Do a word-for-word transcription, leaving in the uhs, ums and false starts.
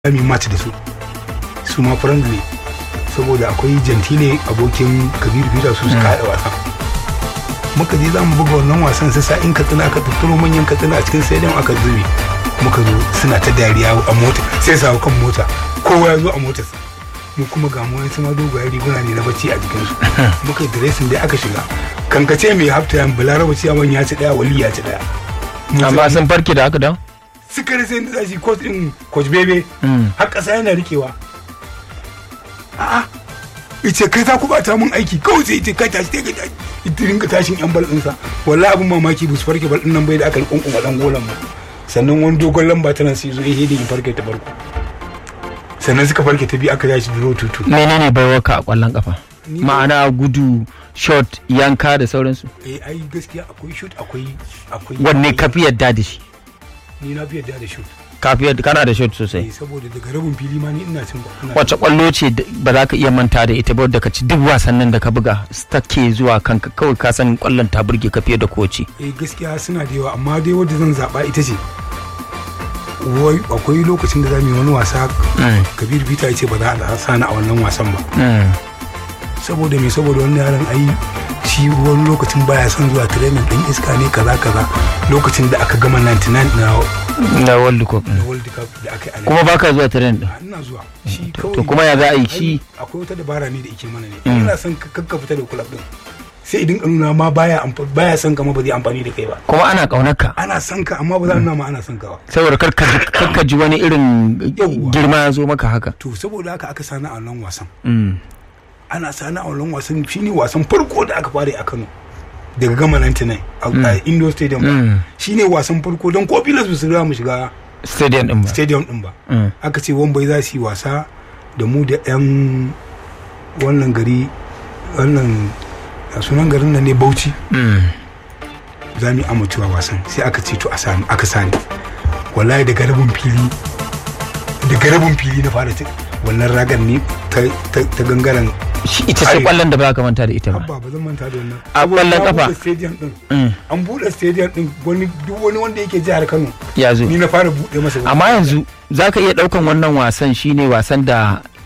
mu match da su su ma friendly saboda akwai Gentile abokin Kabiru Peter su suka haɗa wasan muka je za mu buga wannan wasan sai sa in Katsina aka tattaro manyan Katsina a cikin stadium aka zube muka zo suna ta dariya a mota sai sa kan mota kowa ya zo a motarsa mu kuma ga mu wani ma dogayen riguna ne na bacci a jikin su muka dressing dai aka shiga kankace mai half time Balaraba ciyaman ya ci daya Wali ya ci daya amma sun farke da haka dan suka rasa yadda za su yi coach din coach Bebe har kasa yana rikewa a'a ice kai za ku bata mun aiki kawai sai ice kai tashi kai tashi ita ringa tashin yan bal ɗinsa wallahi abin mamaki bu su farke bal ɗin nan bai da aka kunkuma dan golan ba sannan wani dogon lamba tana sai zo ihe da in farke ta farko sannan suka farke ta biyu aka tashi draw tutu menene baiwa ka a kwallon kafa ma'ana gudu shot yanka da sauransu eh ai gaskiya akwai shoot akwai akwai wanne ka fi yadda da shi ni na fi yadda da shoot ka fi yadda kana da shot sosai saboda daga rabin fili ma ni ina cin ba wace kwallo ce ba za ka iya manta da ita ba da ka ci duk wasannin da ka buga take zuwa kanka kawai ka san kwallon ta burge ka fiye da koci eh gaskiya suna da yawa amma dai wanda zan zaba ita ce wai akwai lokacin da za mu yi wani wasa Kabiru Peter ya ce ba za a sani a wannan wasan ba saboda me saboda wannan yaron ai shi wani lokacin baya son zuwa training din iska ne kaza kaza lokacin da aka gama ninety nine na na World Cup na World Cup da aka yi kuma baka zuwa training din ina zuwa shi kawai to kuma ya za a yi shi akwai wata dabara ne da yake mana ne ina son kakka fita da club din sai idan nuna ma baya baya son ka ma ba zai amfani da kai ba kuma ana kaunar ka ana son ka amma ba za a nuna ma ana son ka ba saboda karka karka ji wani irin girma ya zo maka haka to saboda haka aka sani a nan wasan ana sani a wannan wasan shine wasan farko da aka fara a Kano daga gama ninety nine a Indo Stadium shine wasan farko don ko Pilas su riga mu shiga stadium din ba stadium din ba aka ce Wambai za su yi wasa da mu da yan wannan gari wannan sunan garin nan ne Bauchi za mu amincewa wasan sai aka ce to a sani aka sani wallahi daga rabin fili daga rabin fili na fara wannan ragar ne ta gangaren ita ce kwallon da ba ka manta da ita ba ba ba zan manta da wannan a kwallon kafa stadium din an bude stadium din wani duk wani wanda yake jihar Kano ya zo ni na fara bude masa amma yanzu zaka iya daukan wannan wasan shine wasan da